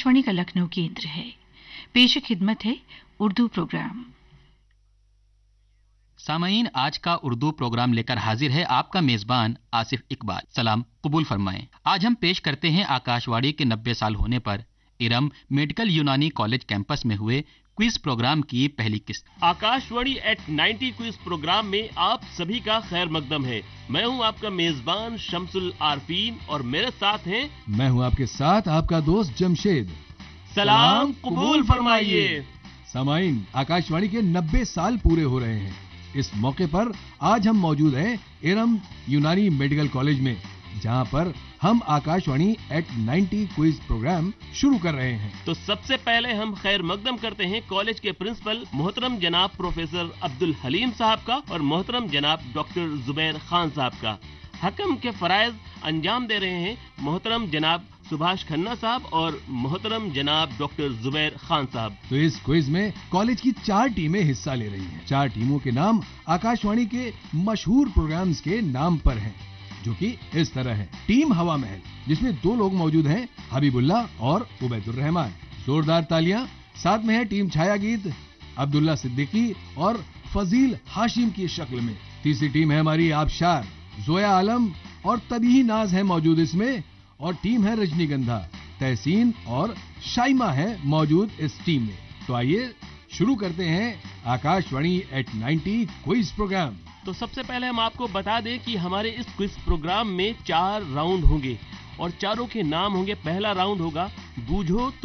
आकाशवाणी का लखनऊ केंद्र है। पेश खिदमत है उर्दू प्रोग्राम। सामाईन, आज का उर्दू प्रोग्राम लेकर हाजिर है आपका मेजबान आसिफ इकबाल। सलाम कबूल फरमाएं। आज हम पेश करते हैं आकाशवाणी के 90 साल होने पर इरम मेडिकल यूनानी कॉलेज कैंपस में हुए क्विज प्रोग्राम की पहली किस्त। आकाशवाणी एट 90 क्विज प्रोग्राम में आप सभी का खैर मकदम है। मैं हूं आपका मेजबान शमसुल आरफीन और मेरे साथ हैं, मैं हूं आपके साथ आपका दोस्त जमशेद। सलाम कबूल फरमाइए। सामाईन, आकाशवाणी के 90 साल पूरे हो रहे हैं। इस मौके पर आज हम मौजूद हैं इरम यूनानी मेडिकल कॉलेज में, जहां पर हम आकाशवाणी एट 90 क्विज प्रोग्राम शुरू कर रहे हैं। तो सबसे पहले हम खैर मकदम करते हैं कॉलेज के प्रिंसिपल मोहतरम जनाब प्रोफेसर अब्दुल हलीम साहब का और मोहतरम जनाब डॉक्टर जुबैर खान साहब का। हकम के फराइज अंजाम दे रहे हैं मोहतरम जनाब सुभाष खन्ना साहब और मोहतरम जनाब डॉक्टर जुबैर खान साहब। तो इस क्विज में कॉलेज की 4 टीमें हिस्सा ले रही हैं। 4 टीमों के नाम आकाशवाणी के मशहूर प्रोग्राम्स के नाम पर हैं, जो कि इस तरह है। टीम हवा महल, जिसमें 2 लोग मौजूद हैं, हबीबुल्ला और उबैदुर रहमान। जोरदार तालियां। साथ में है टीम छाया गीत, अब्दुल्ला सिद्दीकी और फजील हाशिम की शक्ल में। तीसरी टीम है हमारी आबशार, जोया आलम और तबीही नाज है मौजूद इसमें। और टीम है रजनीगंधा, तहसीन और शाइमा है मौजूद इस टीम में। तो आइए शुरू करते हैं आकाशवाणी एट 90 क्विज प्रोग्राम। तो सबसे पहले हम आपको बता दें कि हमारे इस क्विज प्रोग्राम में 4 राउंड होंगे और चारों के नाम होंगे। पहला राउंड होगा बूझो तो